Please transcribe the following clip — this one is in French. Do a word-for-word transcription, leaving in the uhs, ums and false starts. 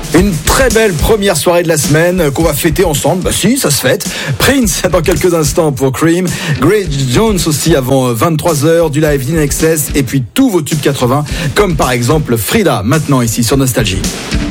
Une très belle première soirée de la semaine qu'on va fêter ensemble. Bah si, ça se fête. Prince dans quelques instants pour Cream. Grace Jones aussi avant vingt-trois heures, du live d'In Excess et puis tous vos tubes quatre-vingts comme par exemple Frida maintenant ici sur Nostalgie.